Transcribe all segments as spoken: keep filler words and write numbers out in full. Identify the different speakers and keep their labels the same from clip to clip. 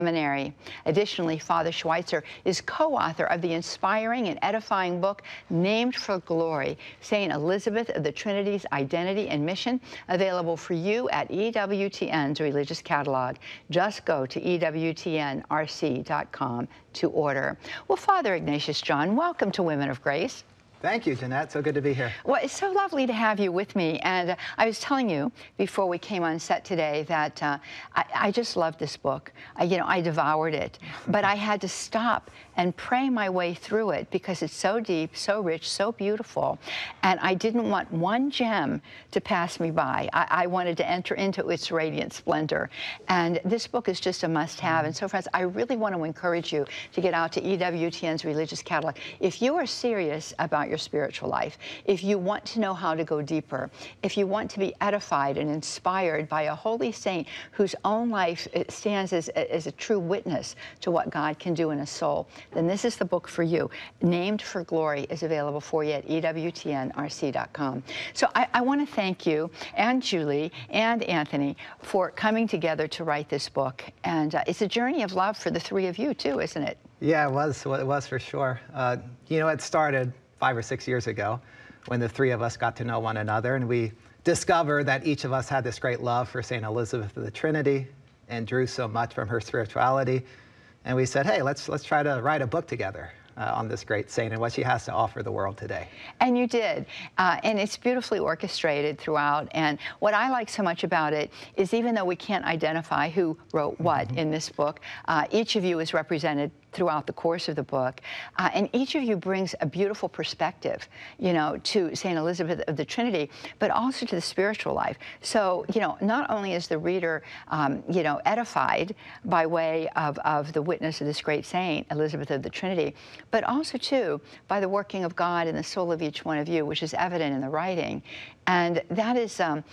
Speaker 1: Seminary. Additionally, Father Schweitzer is co-author of the inspiring and edifying book Named for Glory, Saint Elizabeth of the Trinity's Identity and Mission, available for you at E W T N's Religious Catalog. Just go to E W T N R C dot com to order. Well, Father Ignatius John, welcome to Women of Grace.
Speaker 2: Thank you, Jeanette. So good to be here.
Speaker 1: Well, it's so lovely to have you with me. And uh, I was telling you before we came on set today that uh, I, I just loved this book. I, you know, I devoured it. But I had to stop and pray my way through it because it's so deep, so rich, so beautiful. And I didn't want one gem to pass me by. I, I wanted to enter into its radiant splendor. And this book is just a must-have. And so, friends, I really want to encourage you to get out to E W T N's Religious Catalog. If you are serious about your spiritual life, if you want to know how to go deeper, if you want to be edified and inspired by a holy saint whose own life stands as, as a true witness to what God can do in a soul, then this is the book for you. Named for Glory is available for you at E W T N R C dot com. So I, I want to thank you and Julie and Anthony for coming together to write this book. And uh, it's a journey of love for the three of you too, isn't it?
Speaker 2: Yeah, it was. It was for sure. Uh, you know, it started five or six years ago when the three of us got to know one another, and we discovered that each of us had this great love for Saint Elizabeth of the Trinity and drew so much from her spirituality. And we said, hey, let's, let's try to write a book together uh, on this great saint and what she has to offer the world today.
Speaker 1: And you did. Uh, and it's beautifully orchestrated throughout. And what I like so much about it is even though we can't identify who wrote what mm-hmm. in this book, uh, each of you is represented throughout the course of the book. Uh, and each of you brings a beautiful perspective, you know, to Saint Elizabeth of the Trinity, but also to the spiritual life. So, you know, not only is the reader, um, you know, edified by way of, of the witness of this great saint, Elizabeth of the Trinity, but also, too, by the working of God in the soul of each one of you, which is evident in the writing. And that is, um,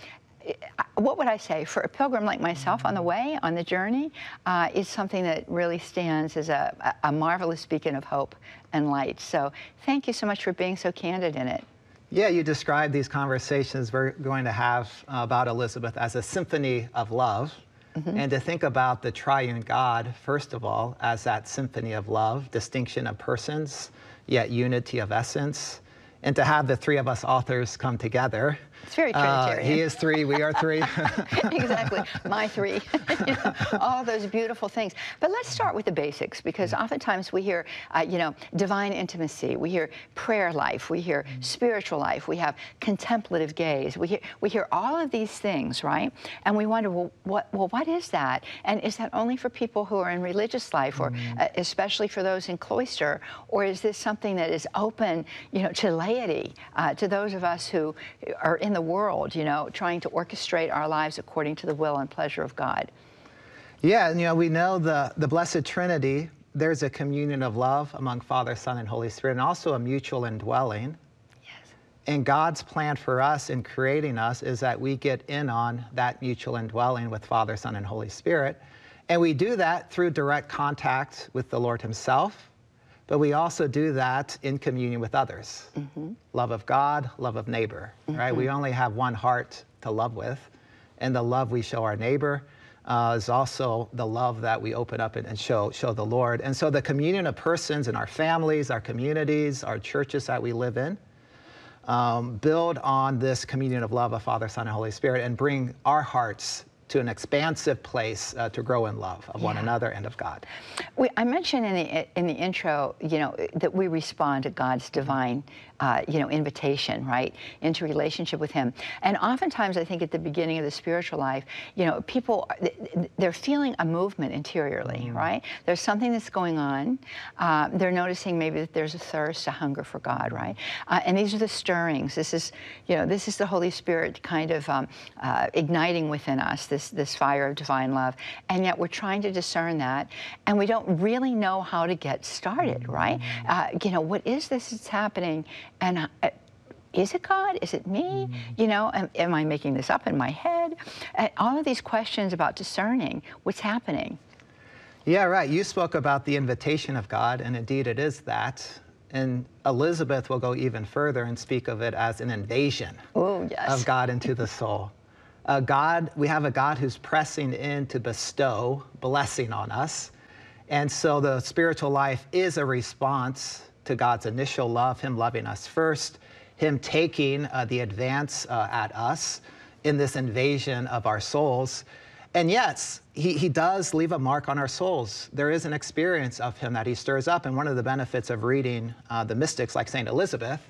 Speaker 1: what would I say, for a pilgrim like myself on the way, on the journey, uh, is something that really stands as a, a marvelous beacon of hope and light. So thank you so much for being so candid in it.
Speaker 2: Yeah, you described these conversations we're going to have uh, about Elizabeth as a symphony of love. Mm-hmm. And to think about the triune God, first of all, as that symphony of love, distinction of persons, yet unity of essence. And to have the three of us authors come together.
Speaker 1: It's very Trinitarian.
Speaker 2: Uh, he is three, we are three.
Speaker 1: Exactly, my three. You know, all those beautiful things. But let's start with the basics, because yeah. oftentimes we hear, uh, you know, divine intimacy, we hear prayer life, we hear mm-hmm. spiritual life, we have contemplative gaze, we hear, we hear all of these things, right? And we wonder, well, what, well, what is that? And is that only for people who are in religious life, or mm-hmm. uh, especially for those in cloister, or is this something that is open, you know, to laity, uh, to those of us who are in the world, you know, trying to orchestrate our lives according to the will and pleasure of God?
Speaker 2: Yeah, and, you know, we know the, the Blessed Trinity, there's a communion of love among Father, Son, and Holy Spirit, and also a mutual indwelling.
Speaker 1: Yes.
Speaker 2: And God's plan for us in creating us is that we get in on that mutual indwelling with Father, Son, and Holy Spirit. And we do that through direct contact with the Lord himself. But we also do that in communion with others. Mm-hmm. Love of God, love of neighbor, mm-hmm. right? We only have one heart to love with. And the love we show our neighbor uh, is also the love that we open up and, and show, show the Lord. And so the communion of persons in our families, our communities, our churches that we live in, um, build on this communion of love of Father, Son, and Holy Spirit, and bring our hearts to an expansive place uh, to grow in love of yeah. one another and of God.
Speaker 1: We, I mentioned in the, in the intro, you know, that we respond to God's divine, uh, you know, invitation, right, into relationship with him. And oftentimes, I think at the beginning of the spiritual life, you know, people, they're feeling a movement interiorly, mm. right? There's something that's going on. Uh, they're noticing maybe that there's a thirst, a hunger for God, right? Uh, and these are the stirrings. This is, you know, this is the Holy Spirit kind of um, uh, igniting within us this This, this fire of divine love, and yet we're trying to discern that, and we don't really know how to get started, right? Uh, you know, what is this that's happening, and uh, is it God? Is it me? Mm. You know, am, am I making this up in my head? Uh, all of these questions about discerning what's happening.
Speaker 2: Yeah, right. You spoke about the invitation of God, and indeed it is that. And Elizabeth will go even further and speak of it as an invasion
Speaker 1: Ooh, yes.
Speaker 2: of God into the soul. Uh, God, we have a God who's pressing in to bestow blessing on us, And so the spiritual life is a response to God's initial love, him loving us first, him taking uh, the advance uh, at us in this invasion of our souls. And yes, he, he does leave a mark on our souls. There is an experience of him that he stirs up. And one of the benefits of reading uh, the mystics like Saint Elizabeth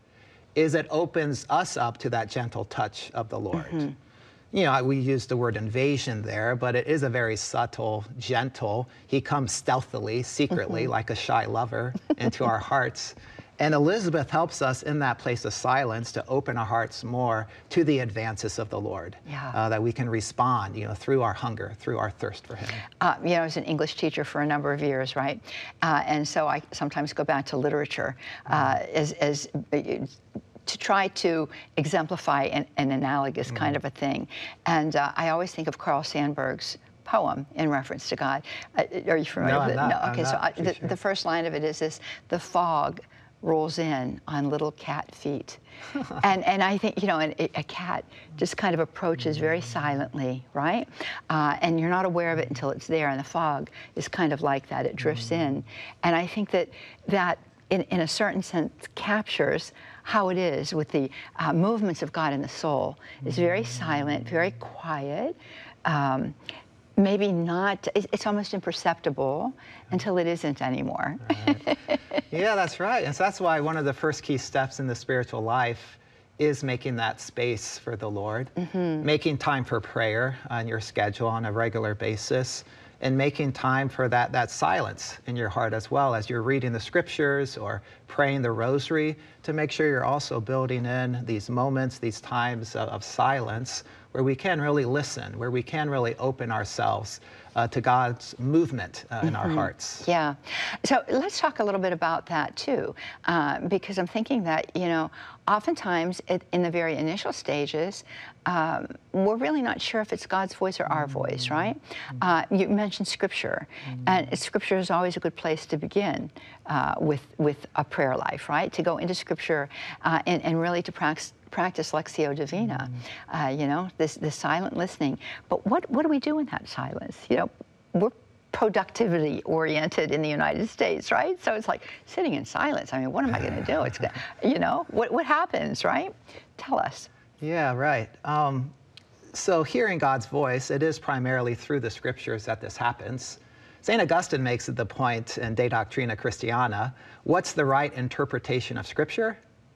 Speaker 2: is it opens us up to that gentle touch of the Lord. Mm-hmm. You know, we use the word invasion there, but it is a very subtle, gentle. He comes stealthily, secretly, mm-hmm. like a shy lover into our hearts. And Elizabeth helps us in that place of silence to open our hearts more to the advances of the Lord, yeah. uh, that we can respond, you know, through our hunger, through our thirst for him.
Speaker 1: Uh, you know, I was an English teacher for a number of years, right? Uh, and so I sometimes go back to literature uh, mm. as, as to try to exemplify an, an analogous mm. kind of a thing. And uh, I always think of Carl Sandburg's poem in reference to God. Uh, are you familiar
Speaker 2: no,
Speaker 1: with it?
Speaker 2: I'm not,
Speaker 1: no. Okay,
Speaker 2: I'm
Speaker 1: so
Speaker 2: not
Speaker 1: I, the,
Speaker 2: sure.
Speaker 1: the first line of it is this: the fog rolls in on little cat feet. and and I think, you know, an, a cat just kind of approaches very silently, right? Uh, and you're not aware of it until it's there, and the fog is kind of like that. It drifts mm. in. And I think that that, in, in a certain sense, captures how it is with the uh, movements of God in the soul. It's very silent, very quiet. Um, Maybe not, it's almost imperceptible until it isn't anymore.
Speaker 2: Right. Yeah, that's right. And so that's why one of the first key steps in the spiritual life is making that space for the Lord, mm-hmm. making time for prayer on your schedule on a regular basis, and making time for that, that silence in your heart as well as you're reading the scriptures or praying the rosary, to make sure you're also building in these moments, these times of, of silence where we can really listen, where we can really open ourselves uh, to God's movement uh, in mm-hmm. our hearts.
Speaker 1: Yeah. So let's talk a little bit about that too, uh, because I'm thinking that, you know, oftentimes it, in the very initial stages, um, we're really not sure if it's God's voice or our mm-hmm. voice, right? Mm-hmm. uh, you mentioned Scripture, mm-hmm. and Scripture is always a good place to begin uh, with, with a prayer life, right? To go into Scripture uh, and, and really to practice practice Lectio Divina, mm. uh, you know, this, this silent listening. But what, what do we do in that silence? You know, we're productivity oriented in the United States, right? So it's like sitting in silence. I mean, what am I going to do? It's, you know, what, what happens, right? Tell us.
Speaker 2: Yeah, right. Um, so hearing God's voice, it is primarily through the scriptures that this happens. Saint Augustine makes it the point in De Doctrina Christiana, what's the right interpretation of Scripture?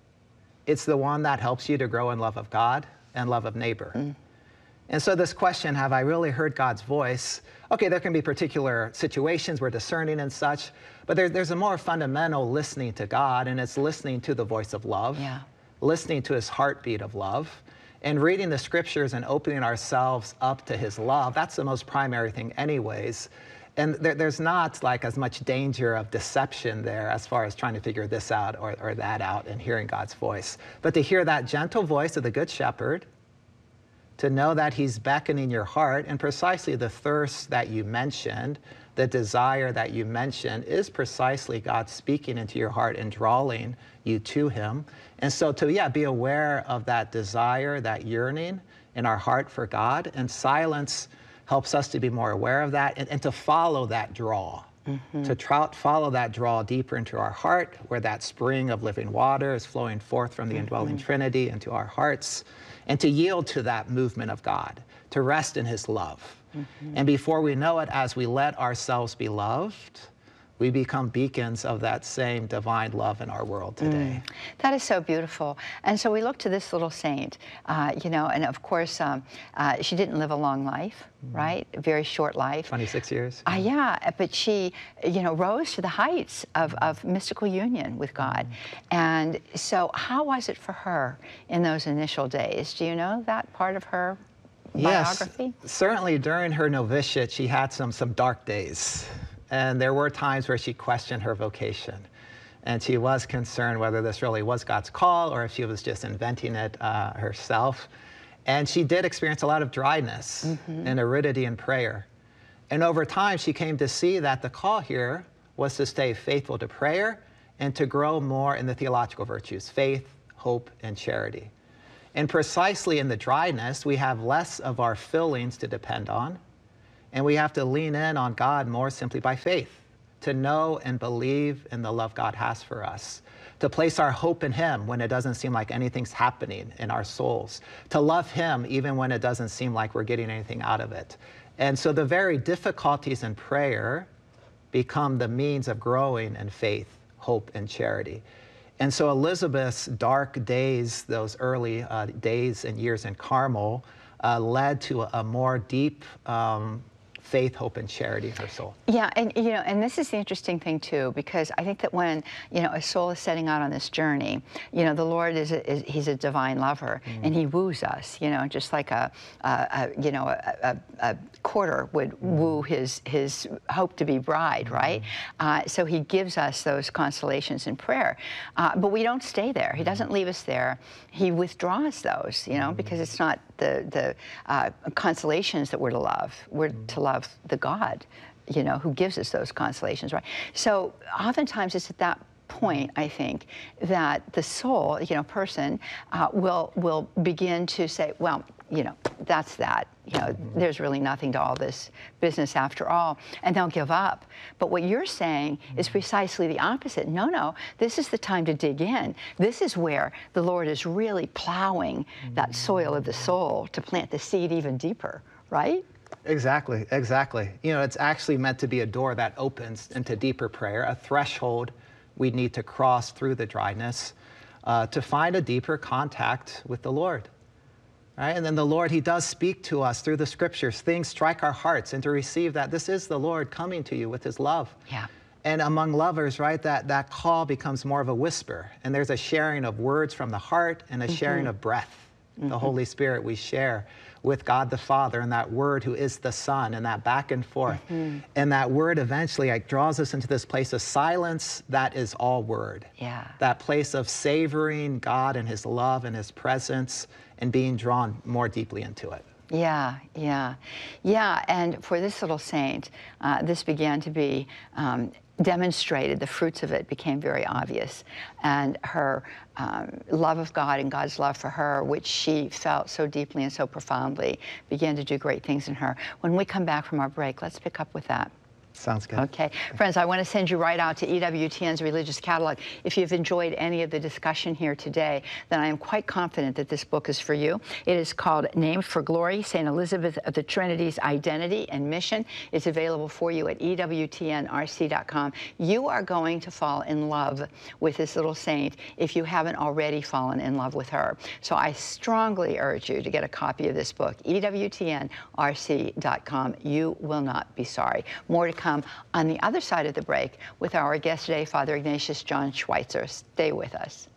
Speaker 2: It's the one that helps you to grow in love of God and love of neighbor. Mm. And so this question, have I really heard God's voice? Okay, there can be particular situations where discerning and such, but there, there's a more fundamental listening to God, and it's listening to the voice of love, yeah. listening to his heartbeat of love, and reading the scriptures and opening ourselves up to his love. That's the most primary thing anyways. And there, there's not like as much danger of deception there as far as trying to figure this out or, or that out and hearing God's voice. But to hear that gentle voice of the Good Shepherd, to know that he's beckoning your heart, and precisely the thirst that you mentioned, the desire that you mentioned, is precisely God speaking into your heart and drawing you to him. And so to, yeah, be aware of that desire, that yearning in our heart for God, and silence helps us to be more aware of that and, and to follow that draw, mm-hmm. to trout, follow that draw deeper into our heart, where that spring of living water is flowing forth from the mm-hmm. indwelling Trinity into our hearts, and to yield to that movement of God, to rest in his love. Mm-hmm. And before we know it, as we let ourselves be loved, we become beacons of that same divine love in our world today.
Speaker 1: Mm. That is so beautiful. And so we look to this little saint, uh, you know, and of course, um, uh, she didn't live a long life, mm. right? A very short life.
Speaker 2: twenty-six years.
Speaker 1: Uh, yeah, but she, you know, rose to the heights of, of mystical union with God. Mm. And so how was it for her in those initial days? Do you know that part of her biography?
Speaker 2: Yes, certainly during her novitiate, she had some, some dark days. And there were times where she questioned her vocation. And she was concerned whether this really was God's call or if she was just inventing it uh, herself. And she did experience a lot of dryness mm-hmm. and aridity in prayer. And over time, she came to see that the call here was to stay faithful to prayer and to grow more in the theological virtues, faith, hope, and charity. And precisely in the dryness, we have less of our fillings to depend on. And we have to lean in on God more simply by faith, to know and believe in the love God has for us, to place our hope in him when it doesn't seem like anything's happening in our souls, to love him even when it doesn't seem like we're getting anything out of it. And so the very difficulties in prayer become the means of growing in faith, hope, and charity. And so Elizabeth's dark days, those early uh, days and years in Carmel, uh, led to a, a more deep um, faith, hope, and charity in her soul.
Speaker 1: Yeah, and you know, and this is the interesting thing too, because I think that when you know a soul is setting out on this journey, you know, the Lord is, a, is he's a divine lover, mm. and he woos us, you know, just like a, a, a you know a, a, a courter would mm. woo his his hope to be bride, right? Mm. Uh, so he gives us those consolations in prayer, uh, but we don't stay there. He doesn't leave us there. He withdraws those, you know, mm. because it's not the the uh, consolations that we're to love. We're mm. to love the God, you know, who gives us those consolations, right? So oftentimes it's at that point, I think, that the soul, you know, person uh, will will begin to say, well, you know, that's that. You know, mm-hmm. there's really nothing to all this business after all, and they'll give up. But what you're saying mm-hmm. is precisely the opposite. No, no, this is the time to dig in. This is where the Lord is really plowing mm-hmm. that soil of the soul to plant the seed even deeper, right?
Speaker 2: Exactly, exactly. You know, it's actually meant to be a door that opens into deeper prayer, a threshold we need to cross through the dryness uh, to find a deeper contact with the Lord. Right? And then the Lord, he does speak to us through the scriptures. Things strike our hearts, and to receive that, this is the Lord coming to you with his love.
Speaker 1: Yeah.
Speaker 2: And among lovers, right, that, that call becomes more of a whisper. And there's a sharing of words from the heart and a mm-hmm. sharing of breath. Mm-hmm. The Holy Spirit we share with God the Father, and that word who is the Son, and that back and forth. Mm-hmm. And that word eventually like, draws us into this place of silence that is all word.
Speaker 1: Yeah.
Speaker 2: That place of savoring God and his love and his presence and being drawn more deeply into it.
Speaker 1: Yeah, yeah, yeah. And for this little saint, uh, this began to be um, demonstrated. The fruits of it became very obvious. And her um, love of God and God's love for her, which she felt so deeply and so profoundly, began to do great things in her. When we come back from our break, let's pick up with that.
Speaker 2: Sounds good.
Speaker 1: Okay. Friends, I want to send you right out to E W T N's Religious Catalog. If you've enjoyed any of the discussion here today, then I am quite confident that this book is for you. It is called Named for Glory, Saint Elizabeth of the Trinity's Identity and Mission. It's available for you at E W T N R C dot com. You are going to fall in love with this little saint if you haven't already fallen in love with her. So I strongly urge you to get a copy of this book, E W T N R C dot com. You will not be sorry. More to come on the other side of the break with our guest today, Father Ignatius John Schweitzer. Stay with us.